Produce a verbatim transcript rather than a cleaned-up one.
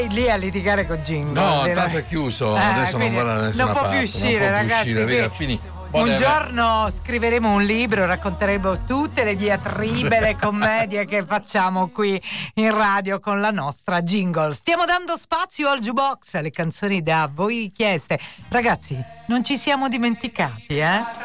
lì a litigare con Jingle. No, direi. tanto è chiuso, Eh, adesso non quindi va da nessuna non può parte, più uscire, non può più ragazzi. uscire, via, quindi fini. Un Voleva- giorno scriveremo un libro, racconteremo tutte le diatribe, le commedie che facciamo qui in radio con la nostra Jingle. Stiamo dando spazio al jukebox, alle canzoni da voi richieste. Ragazzi, non ci siamo dimenticati, eh?